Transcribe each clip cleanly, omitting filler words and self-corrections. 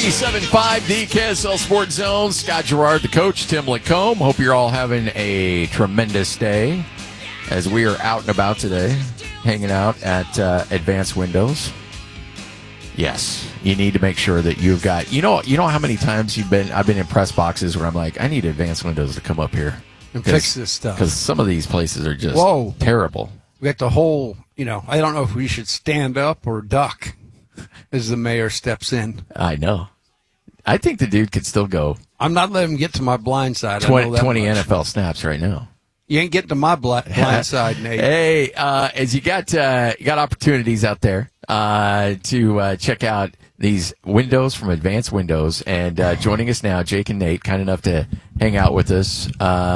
97.5, the KSL Sports Zone. Scott Gerard, the coach, Tim Lacombe. Hope you're all having a tremendous day as we are out and about today, hanging out at Advanced Windows. Yes, you need to make sure that you've got, you know how many times I've been in press boxes where I'm like, I need Advanced Windows to come up here and fix this stuff. Because some of these places are just terrible. We got the whole, I don't know if we should stand up or duck as the mayor steps in. I know. I think the dude could still go. I'm not letting him get to my blind side. 20 NFL snaps right now. You ain't getting to my blind side, Nate. Hey, as you got opportunities out there to check out these windows from Advanced Windows, and joining us now, Jake and Nate, kind enough to hang out with us.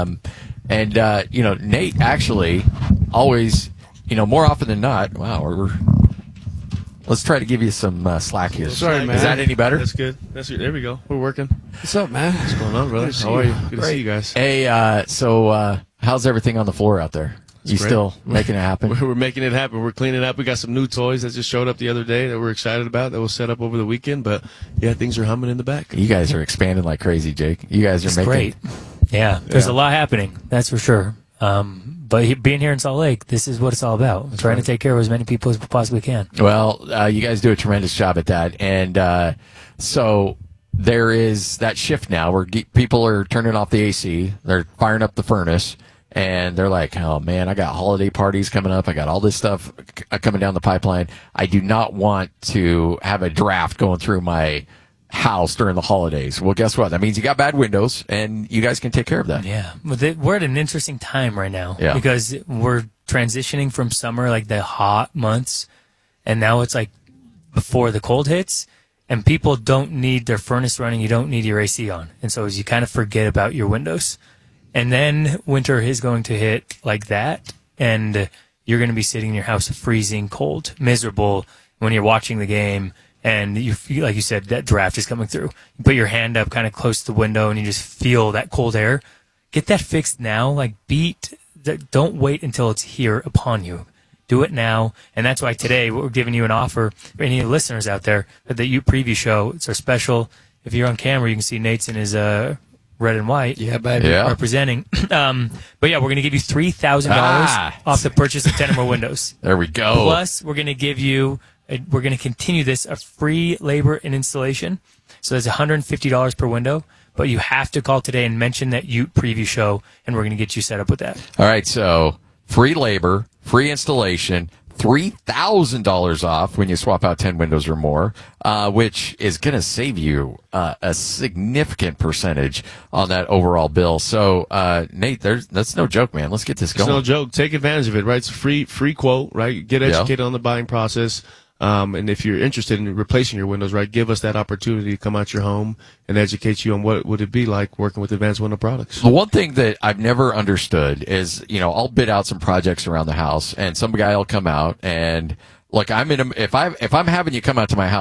Nate actually always, more often than not. Wow, let's try to give you some slack here. Sorry, man. Is that any better? That's good. There we go. We're working. What's up, man? What's going on, brother? How are you? Good to see you guys. Hey, so how's everything on the floor out there? You great. Still making it happen? We're making it happen. We're cleaning up. We got some new toys that just showed up the other day that we're excited about that was set up over the weekend. But, yeah, things are humming in the back. You guys are expanding like crazy, Jake. You guys are making great. Yeah, there's a lot happening. That's for sure. But being here in Salt Lake, this is what it's all about. Trying to take care of as many people as we possibly can. Well, you guys do a tremendous job at that. And so there is that shift now where people are turning off the AC. They're firing up the furnace. And they're like, oh, man, I got holiday parties coming up. I got all this stuff coming down the pipeline. I do not want to have a draft going through my house during the holidays. Well, guess what? That means you got bad windows, and you guys can take care of that. Yeah. We're at an interesting time right now because we're transitioning from summer, like the hot months, and now it's like before the cold hits, and people don't need their furnace running. You don't need your AC on. And so as you kind of forget about your windows. And then winter is going to hit like that, and you're going to be sitting in your house freezing cold, miserable when you're watching the game, and you feel, like you said, that draft is coming through. You put your hand up kind of close to the window, and you just feel that cold air. Get that fixed now. Don't wait until it's here upon you. Do it now. And that's why today we're giving you an offer for any listeners out there at the Ute Preview Show. It's our special. If you're on camera, you can see Nate's in his red and white. Yeah, baby. Yeah. Representing. But yeah, we're going to give you $3,000 off the purchase of 10 or more windows. There we go. Plus, we're going to give you, we're going to continue this, a free labor and installation. So that's $150 per window. But you have to call today and mention that Ute Preview Show, and we're going to get you set up with that. All right, so free labor, free installation, $3,000 off when you swap out 10 windows or more, which is going to save you a significant percentage on that overall bill. So, Nate, that's no joke, man. Let's get this going. It's no joke. Take advantage of it, right? It's a free quote, right? Get educated on the buying process. And if you're interested in replacing your windows, right, give us that opportunity to come out your home and educate you on what would it be like working with Advanced Window Products. The one thing that I've never understood is, I'll bid out some projects around the house, and some guy will come out and look, if I'm having you come out to my house,